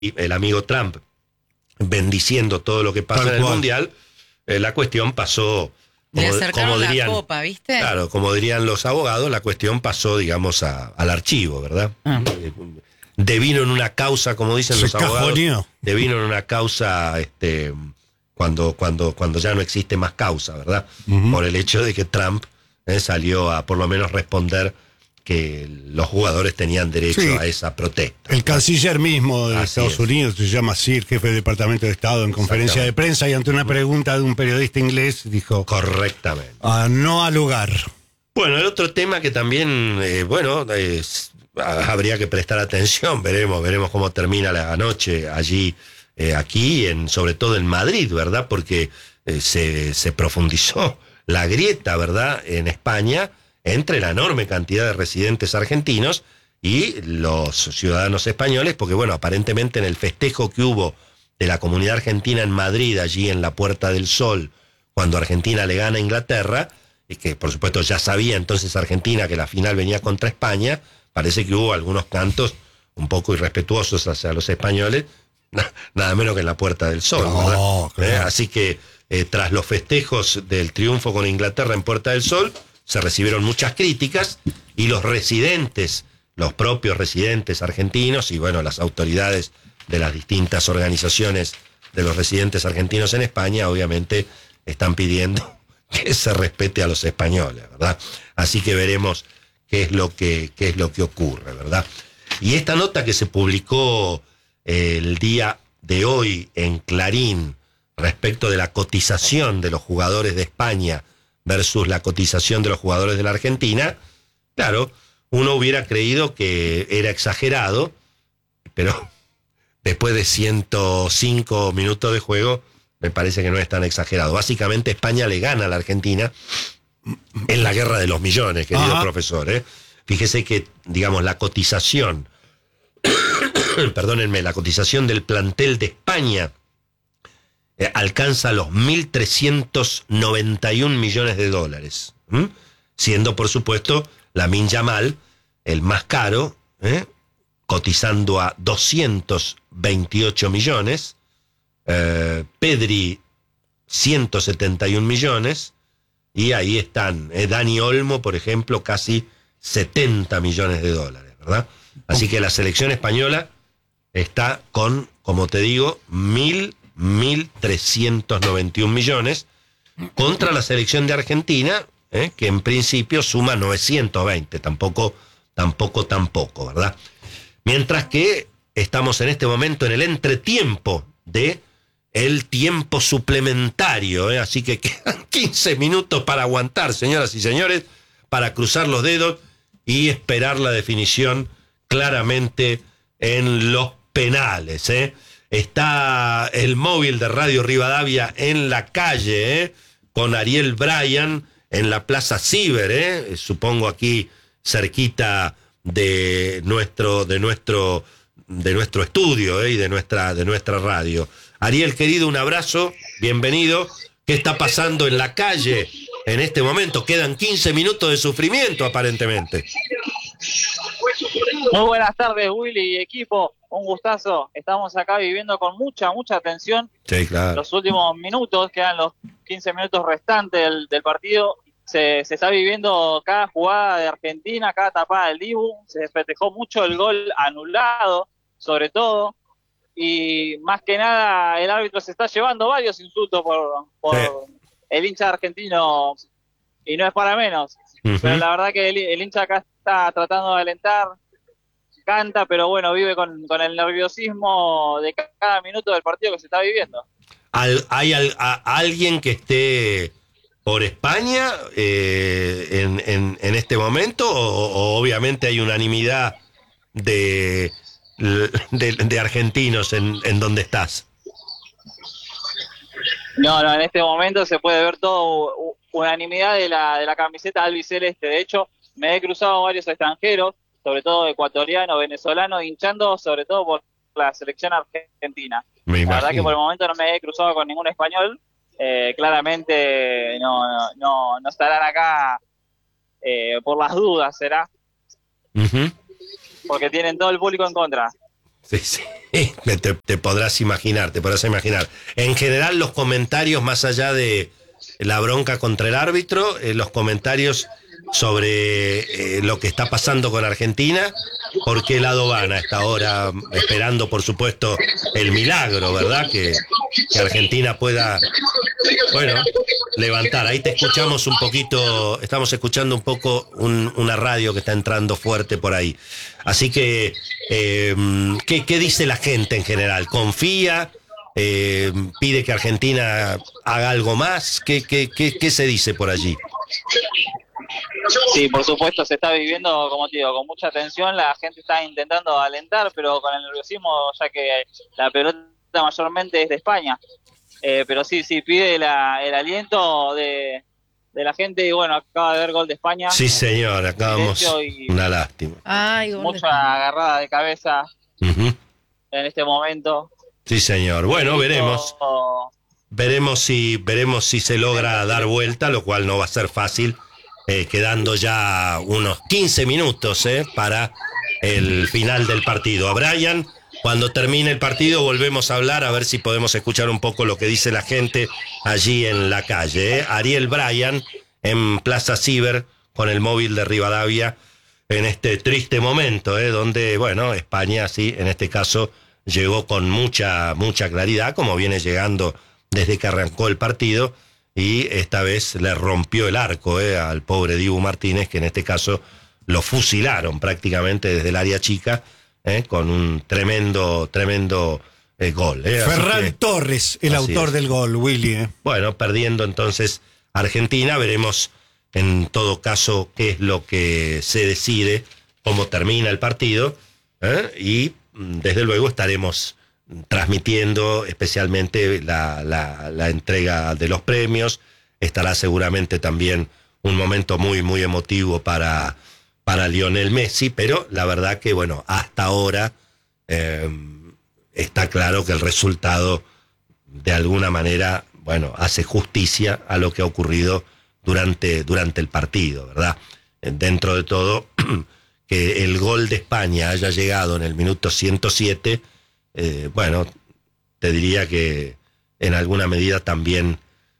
y el amigo Trump bendiciendo todo lo que pasa en el Mundial, la cuestión pasó, Le acercaron como dirían, la copa, ¿viste? Claro, como dirían los abogados, la cuestión pasó, digamos, al archivo, ¿verdad? Devino en una causa, como dicen los abogados, devino en una causa cuando ya no existe más causa, ¿verdad? Por el hecho de que Trump salió a por lo menos responder que los jugadores tenían derecho a esa protesta. El canciller mismo de Estados Unidos, se llama así, el jefe del Departamento de Estado, en conferencia de prensa, y ante una pregunta de un periodista inglés, dijo... Correctamente. No al lugar. Bueno, el otro tema que también, habría que prestar atención, veremos cómo termina la noche allí, aquí, sobre todo en Madrid, ¿verdad? Porque se profundizó la grieta, ¿verdad?, en España, entre la enorme cantidad de residentes argentinos y los ciudadanos españoles, porque bueno, aparentemente en el festejo que hubo de la comunidad argentina en Madrid, allí en la Puerta del Sol, cuando Argentina le gana a Inglaterra, y que por supuesto ya sabía entonces Argentina que la final venía contra España, parece que hubo algunos cantos un poco irrespetuosos hacia los españoles, nada menos que en la Puerta del Sol, ¿verdad? Claro. Así que tras los festejos del triunfo con Inglaterra en Puerta del Sol, se recibieron muchas críticas y los propios residentes argentinos y bueno, las autoridades de las distintas organizaciones de los residentes argentinos en España, obviamente están pidiendo que se respete a los españoles, ¿verdad? Así que veremos qué es lo que ocurre, ¿verdad? Y esta nota que se publicó el día de hoy en Clarín respecto de la cotización de los jugadores de España versus la cotización de los jugadores de la Argentina, claro, uno hubiera creído que era exagerado, pero después de 105 minutos de juego, me parece que no es tan exagerado. Básicamente España le gana a la Argentina en la guerra de los millones, querido profesor. Fíjese que, digamos, la cotización, perdónenme, la cotización del plantel de España alcanza los 1.391 millones de dólares, siendo por supuesto Lamine Yamal el más caro, cotizando a 228 millones, Pedri 171 millones, y ahí están Dani Olmo, por ejemplo, casi 70 millones de dólares, ¿verdad? Así que la selección española está con, como te digo, 1.391 millones contra la selección de Argentina, que en principio suma 920, tampoco, ¿verdad? Mientras que estamos en este momento en el entretiempo de el tiempo suplementario, así que quedan 15 minutos para aguantar, señoras y señores, para cruzar los dedos y esperar la definición claramente en los penales, Está el móvil de Radio Rivadavia en la calle, con Ariel Bryan en la Plaza Ciber, supongo aquí cerquita de nuestro estudio, y de nuestra radio. Ariel, querido, un abrazo, bienvenido. ¿Qué está pasando en la calle en este momento? Quedan 15 minutos de sufrimiento, aparentemente. Muy buenas tardes, Willy y equipo. Un gustazo. Estamos acá viviendo con mucha atención. Sí, claro. Los últimos minutos, quedan los 15 minutos restantes del partido. Se está viviendo cada jugada de Argentina, cada tapada del Dibu. Se festejó mucho el gol anulado, sobre todo. Y más que nada, el árbitro se está llevando varios insultos por el hincha argentino. Y no es para menos. Pero la verdad que el hincha acá está tratando de alentar, canta, pero bueno, vive con el nerviosismo de cada minuto del partido que se está viviendo. ¿Hay alguien que esté por España en este momento? ¿O obviamente hay unanimidad de argentinos en donde estás? No, en este momento se puede ver todo, unanimidad de la camiseta albiceleste. De hecho, me he cruzado varios extranjeros, sobre todo ecuatorianos, venezolanos, hinchando sobre todo por la selección argentina. La verdad que por el momento no me he cruzado con ningún español. Claramente no estarán acá por las dudas, ¿será? Porque tienen todo el público en contra. Sí. Te podrás imaginar. En general, los comentarios, más allá de la bronca contra el árbitro, los comentarios sobre lo que está pasando con Argentina, ¿por qué lado van a esta hora? Esperando, por supuesto, el milagro, ¿verdad? Que Argentina pueda, bueno, levantar. Ahí te escuchamos un poquito, estamos escuchando un poco una radio que está entrando fuerte por ahí. Así que, ¿qué dice la gente en general? ¿Confía? ¿Pide que Argentina haga algo más? ¿Qué se dice por allí? Sí, por supuesto, se está viviendo, como te digo, con mucha tensión. La gente está intentando alentar, pero con el nerviosismo, ya que la pelota mayormente es de España. Pero sí, pide el aliento de la gente. Y bueno, acaba de haber gol de España. Sí, señor, acabamos. Una lástima. Ay, mucha agarrada de cabeza en este momento. Sí, señor. Bueno, veremos. Veremos si se logra dar vuelta, lo cual no va a ser fácil. Quedando ya unos 15 minutos para el final del partido. A Brian, cuando termine el partido volvemos a hablar, a ver si podemos escuchar un poco lo que dice la gente allí en la calle. Ariel Brian en Plaza Ciber con el móvil de Rivadavia en este triste momento, donde, bueno, España, sí, en este caso, llegó con mucha claridad, como viene llegando desde que arrancó el partido, y esta vez le rompió el arco al pobre Dibu Martínez, que en este caso lo fusilaron prácticamente desde el área chica, con un tremendo gol. Ferran Torres, el autor del gol, Willy. Bueno, perdiendo entonces Argentina, veremos en todo caso qué es lo que se decide, cómo termina el partido, y desde luego estaremos transmitiendo especialmente la entrega de los premios. Estará seguramente también un momento muy emotivo para Lionel Messi, pero la verdad que, bueno, hasta ahora está claro que el resultado de alguna manera, bueno, hace justicia a lo que ha ocurrido durante el partido, ¿verdad? Dentro de todo, que el gol de España haya llegado en el minuto 107, bueno, te diría que en alguna medida también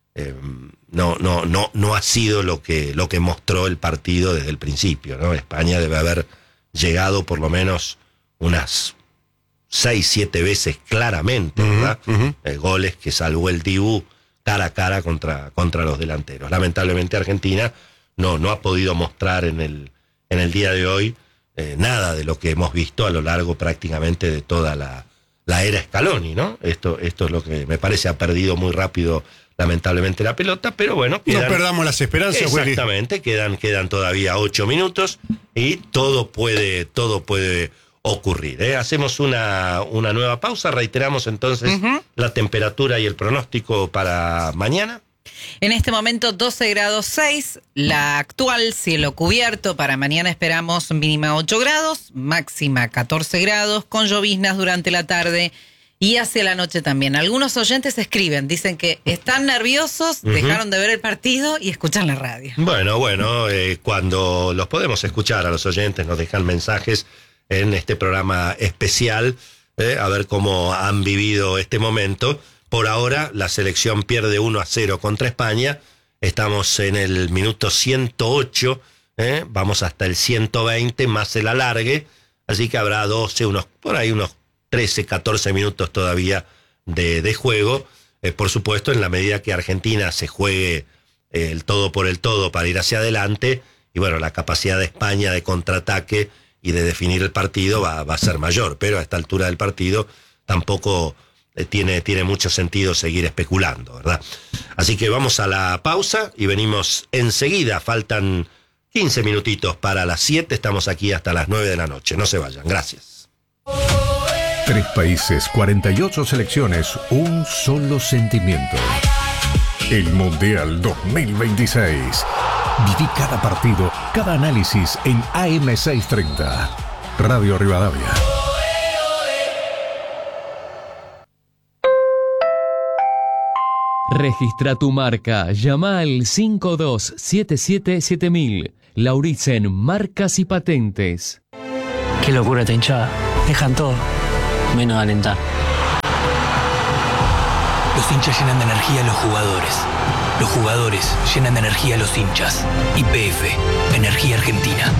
no ha sido lo que mostró el partido desde el principio, ¿no? España debe haber llegado por lo menos unas 6-7 veces claramente, ¿verdad? Goles que salvó el Dibu cara a cara contra los delanteros. Lamentablemente Argentina no ha podido mostrar en el día de hoy nada de lo que hemos visto a lo largo prácticamente de toda la era Scaloni, ¿no? Esto es lo que me parece ha perdido muy rápido, lamentablemente, la pelota, pero bueno, no perdamos las esperanzas, exactamente, quedan todavía 8 minutos y todo puede ocurrir. Hacemos una nueva pausa, reiteramos entonces la temperatura y el pronóstico para mañana. En este momento 12 grados 6, la actual cielo cubierto. Para mañana esperamos mínima 8 grados, máxima 14 grados, con lloviznas durante la tarde y hacia la noche también. Algunos oyentes escriben, dicen que están nerviosos, dejaron de ver el partido y escuchan la radio. Bueno, cuando los podemos escuchar a los oyentes, nos dejan mensajes en este programa especial, a ver cómo han vivido este momento. Por ahora, la selección pierde 1-0 contra España. Estamos en el minuto 108, vamos hasta el 120, más el alargue. Así que habrá unos 13, 14 minutos todavía de juego. Por supuesto, en la medida que Argentina se juegue el todo por el todo para ir hacia adelante, y bueno, la capacidad de España de contraataque y de definir el partido va a ser mayor. Pero a esta altura del partido tampoco tiene mucho sentido seguir especulando, ¿verdad? Así que vamos a la pausa y venimos enseguida. Faltan 15 minutitos para las 7. Estamos aquí hasta las 9 de la noche. No se vayan. Gracias. 3 países, 48 selecciones, un solo sentimiento. El Mundial 2026. Viví cada partido, cada análisis en AM630. Radio Rivadavia. Registra tu marca. Llama al 52777000. Lauritzen Marcas y Patentes. Qué locura esta hinchada. Dejan todo. menos alentar. Los hinchas llenan de energía a los jugadores. Los jugadores llenan de energía a los hinchas. YPF, Energía Argentina.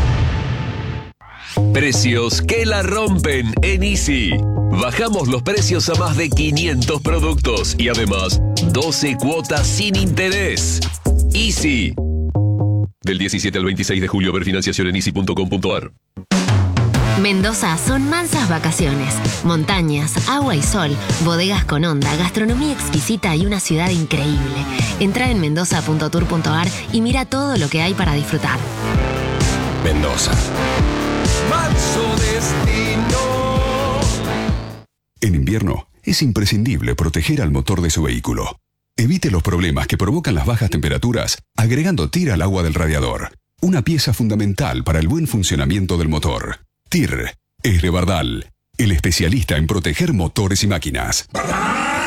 Precios que la rompen en Easy. Bajamos los precios a más de 500 productos y además 12 cuotas sin interés. Easy. Del 17 al 26 de julio, ver financiación en easy.com.ar. Mendoza son mansas vacaciones, montañas, agua y sol, bodegas con onda, gastronomía exquisita y una ciudad increíble. Entra en mendoza.tour.ar y mira todo lo que hay para disfrutar. Mendoza. Manso destino. En invierno es imprescindible proteger al motor de su vehículo. Evite los problemas que provocan las bajas temperaturas agregando TIR al agua del radiador, una pieza fundamental para el buen funcionamiento del motor. TIR es de Bardal, el especialista en proteger motores y máquinas. ¡Bardal!